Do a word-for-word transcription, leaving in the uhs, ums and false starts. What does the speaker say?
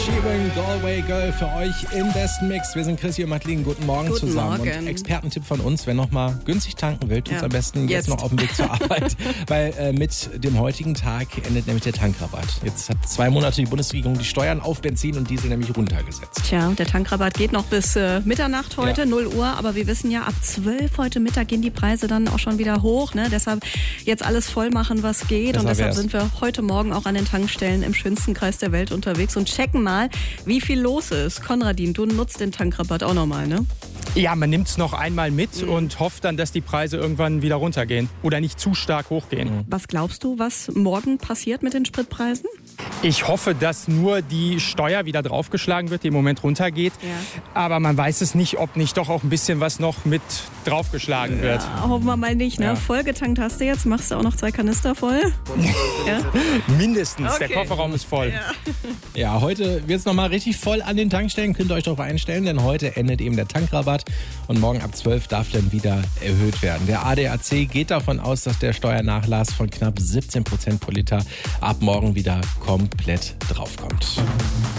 Sheeran, Galway Girl für euch im besten Mix. Wir sind Chrissy und Madeline. Guten Morgen Guten zusammen. Morgen. Und Expertentipp von uns, wer noch mal günstig tanken will, tut's Ja. am besten jetzt. Jetzt. noch auf dem Weg zur Arbeit. Weil äh, mit dem heutigen Tag endet nämlich der Tankrabatt. Jetzt hat zwei Monate die Bundesregierung die Steuern auf Benzin und Diesel nämlich runtergesetzt. Tja, der Tankrabatt geht noch bis äh, Mitternacht heute, Ja. null Uhr. Aber wir wissen ja, ab zwölf heute Mittag gehen die Preise dann auch schon wieder hoch. Ne? Deshalb jetzt alles voll machen, was geht. Besser und deshalb wär's. sind wir heute Morgen auch an den Tankstellen im schönsten Kreis der Welt unterwegs und checken mal, wie viel los ist. Konradin, du nutzt den Tankrabatt auch nochmal, ne? Ja, man nimmt es noch einmal mit Mhm. und hofft dann, dass die Preise irgendwann wieder runtergehen oder nicht zu stark hochgehen. Was glaubst du, was morgen passiert mit den Spritpreisen? Ich hoffe, dass nur die Steuer wieder draufgeschlagen wird, die im Moment runtergeht. Ja. Aber man weiß es nicht, ob nicht doch auch ein bisschen was noch mit draufgeschlagen wird. Ja, hoffen wir mal nicht, ne? Ja. Voll getankt hast du jetzt, machst du auch noch zwei Kanister voll? Ja? Mindestens, Okay. der Kofferraum ist voll. Ja, heute wird es nochmal richtig voll an den Tankstellen. Könnt ihr euch darauf einstellen, denn heute endet eben der Tankrabatt und morgen ab zwölf darf dann wieder erhöht werden. Der A D A C geht davon aus, dass der Steuernachlass von knapp siebzehn Prozent pro Liter ab morgen wieder komplett draufkommt.